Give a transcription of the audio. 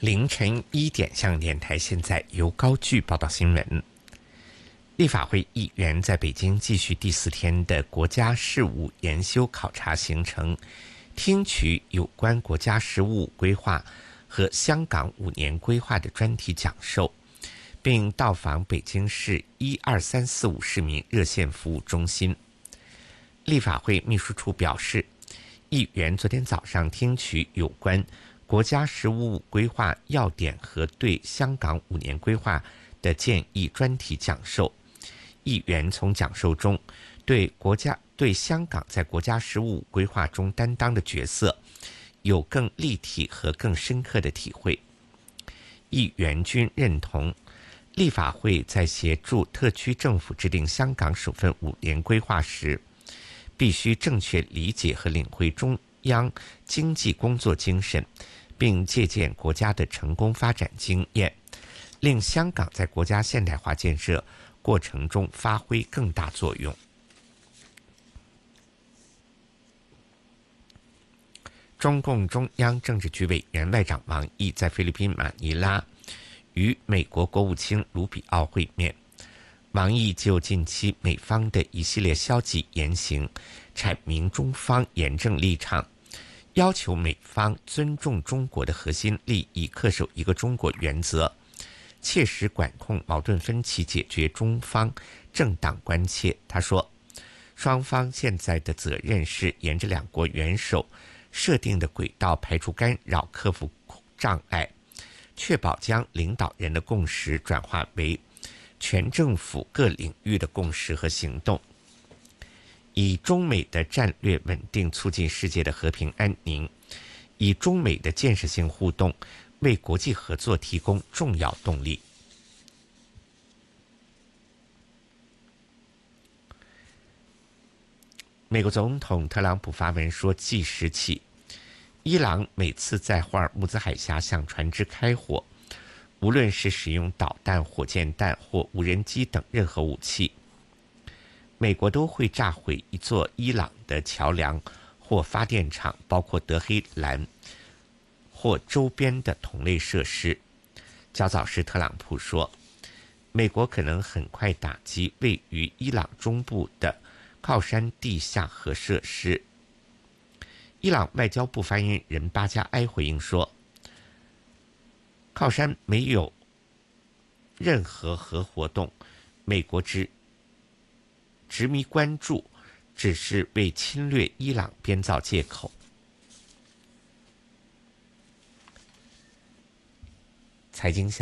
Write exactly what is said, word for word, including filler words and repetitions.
凌晨一点，香港电台现在由高炬报道新闻。立法会议员在北京继续第四天的国家事务研修考察行程，听取有关国家十五规划和香港五年规划的专题讲授，并到访北京市一二三四五市民热线服务中心。立法会秘书处表示，议员昨天早上听取有关国家十五规划要点和对香港五年规划的建议专题讲授。议员从讲授中对国家对香港在国家十五规划中担当的角色有更立体和更深刻的体会。议员均认同，立法会在协助特区政府制定香港首份五年规划时，必须正确理解和领会中央经济工作精神，并借鉴国家的成功发展经验，令香港在国家现代化建设过程中发挥更大作用。中共中央政治局委员外长王毅在菲律宾马尼拉与美国国务卿卢比奥会面。王毅就近期美方的一系列消极言行阐明中方严正立场，要求美方尊重中国的核心利益，恪守一个中国原则，切实管控矛盾分歧，解决中方正当关切。他说，双方现在的责任是沿着两国元首设定的轨道排除干扰，克服障碍，确保将领导人的共识转化为全政府各领域的共识和行动，以中美的战略稳定促进世界的和平安宁，以中美的建设性互动为国际合作提供重要动力。美国总统特朗普发文说，即时起，伊朗每次在霍尔木兹海峡向船只开火，无论是使用导弹、火箭弹或无人机等任何武器，美国都会炸毁一座伊朗的桥梁或发电厂，包括德黑兰或周边的同类设施。较早时，特朗普说，美国可能很快打击位于伊朗中部的靠山地下核设施。伊朗外交部发言人巴加埃回应说，靠山没有任何核活动，美国之执迷关注只是为侵略伊朗编造借口。财经小